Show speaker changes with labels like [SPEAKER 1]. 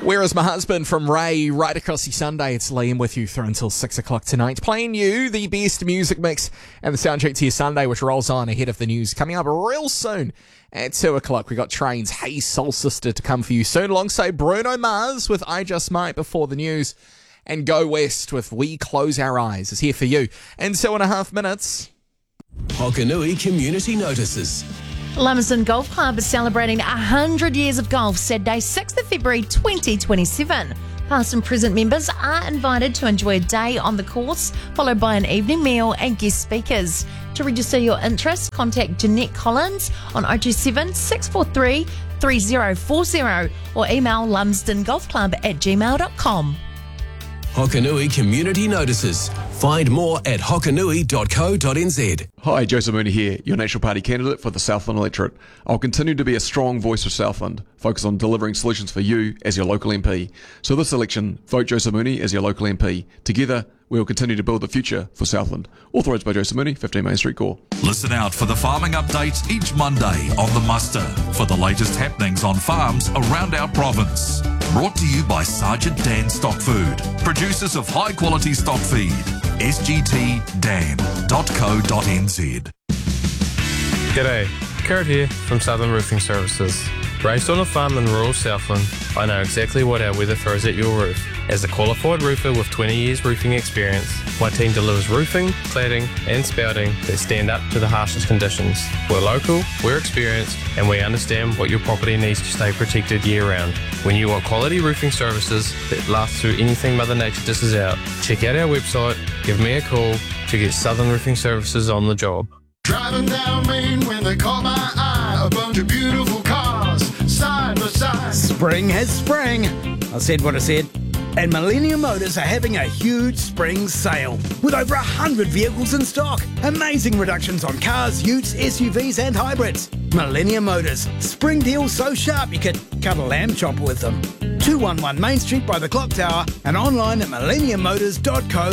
[SPEAKER 1] Where is My Husband from Ray? Right across the Sunday, it's Liam with you through until 6 o'clock tonight. Playing you the best music mix and the soundtrack to your Sunday, which rolls on ahead of the news. Coming up real soon at 2 o'clock, we got Train's Hey Soul Sister to come for you soon, alongside Bruno Mars with I Just Might before the news. And Go West with We Close Our Eyes is here for you in 2.5 minutes.
[SPEAKER 2] Hokanui Community Notices.
[SPEAKER 3] Lumsden Golf Club is celebrating 100 years of golf Saturday, 6th of February 2027. Past and present members are invited to enjoy a day on the course, followed by an evening meal and guest speakers. To register your interest, contact Jeanette Collins on 027 643 3040 or email lumsdengolfclub@gmail.com.
[SPEAKER 2] Hokanui Community Notices. Find more at hokanui.co.nz.
[SPEAKER 4] Hi, Joseph Mooney here, your National Party candidate for the Southland electorate. I'll continue to be a strong voice for Southland, focus on delivering solutions for you as your local MP. So this election, vote Joseph Mooney as your local MP. Together, we will continue to build the future for Southland. Authorised by Joseph Mooney, 15 Main Street, Gore.
[SPEAKER 5] Listen out for the farming updates each Monday on The Muster for the latest happenings on farms around our province. Brought to you by Sergeant Dan Stock Food, producers of high quality stock feed. sgtdan.co.nz.
[SPEAKER 6] G'day, Kurt here from Southern Roofing Services. Raised on a farm in rural Southland, I know exactly what our weather throws at your roof. As a qualified roofer with 20 years roofing experience, my team delivers roofing, cladding and spouting that stand up to the harshest conditions. We're local, we're experienced and we understand what your property needs to stay protected year round. When you want quality roofing services that last through anything Mother Nature dishes out, check out our website, give me a call to get Southern Roofing Services on the job.
[SPEAKER 7] Driving down Main when they caught my eye, a bunch of beautiful cars, side by side.
[SPEAKER 8] Spring has sprang. I said what I said. And Millennium Motors are having a huge spring sale with over 100 vehicles in stock. Amazing reductions on cars, utes, SUVs and hybrids. Millennium Motors. Spring deals so sharp you could cut a lamb chopper with them. 211 Main Street by the Clock Tower and online at millenniummotors.co.nz.